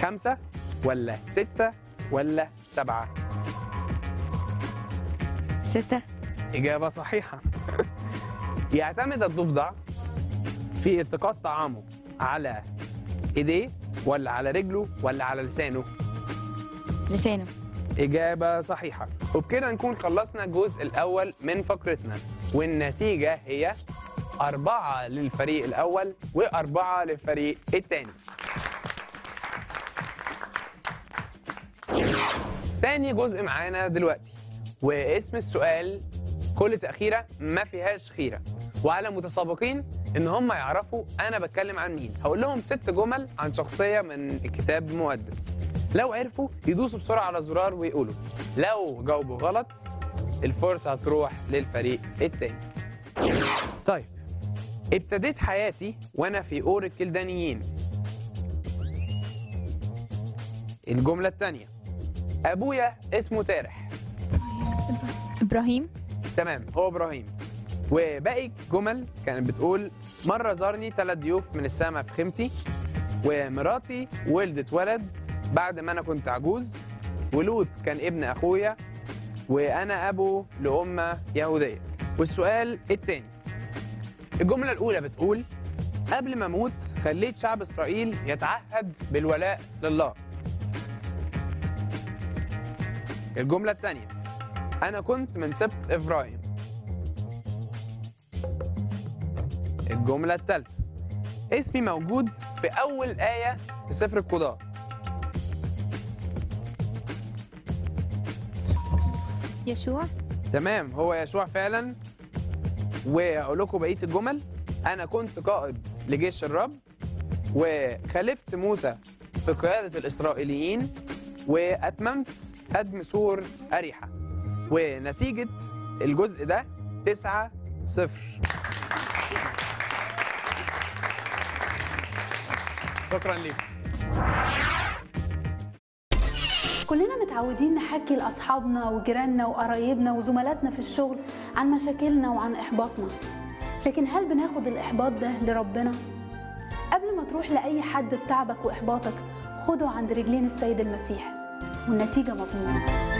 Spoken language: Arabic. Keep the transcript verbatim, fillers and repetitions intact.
خمسة ولا ستة ولا سبعة؟ ستة. إجابة صحيحة. يعتمد الضفدع في التقاط طعامه على إيديه ولا على رجله ولا على لسانه؟ لسانه. إجابة صحيحة. وبكده نكون خلصنا الجزء الأول من فقرتنا، والنتيجة هي أربعة للفريق الأول وأربعة للفريق الثاني. تاني جزء معانا دلوقتي، واسم السؤال كل تأخيرة ما فيهاش خيرة، وعلى متسابقين إن هم يعرفوا أنا بتكلم عن مين. هقول لهم ست جمل عن شخصية من الكتاب المقدس، لو عرفوا يدوسوا بسرعة على زرار ويقولوا، لو جاوبوا غلط الفرصة هتروح للفريق التاني. طيب، ابتديت حياتي وأنا في أور الكلدانيين. الجملة التانية، أبويا اسمه تارح. إبراهيم. تمام، هو إبراهيم. وباقي جمل كانت بتقول، مرة زارني ثلاث ضيوف من السماء في خيمتي، ومراتي ولدت ولد بعد ما أنا كنت عجوز، ولوط كان ابن أخويا، وأنا أبو لأمة يهودية. والسؤال التاني، الجملة الأولى بتقول، قبل ما أموت خليت شعب إسرائيل يتعهد بالولاء لله. الجملة الثانية، أنا كنت من سبط إبراهيم. الجملة الثالثة، اسمي موجود في أول آية في سفر القضاء. يشوع. تمام، هو يشوع فعلا. وأقول لكم بقية الجمل، أنا كنت قائد لجيش الرب، وخلفت موسى في قيادة الإسرائيليين، وأتممت هدم سور أريحة. ونتيجة الجزء ده تسعة صفر. شكرا لكم. كلنا متعودين نحكي لأصحابنا وجيراننا وقرايبنا وزملاتنا في الشغل عن مشاكلنا وعن إحباطنا، لكن هل بناخد الإحباط ده لربنا؟ قبل ما تروح لأي حد بتعبك وإحباطك، خده عند رجلين السيد المسيح والنتيجة مضمونة.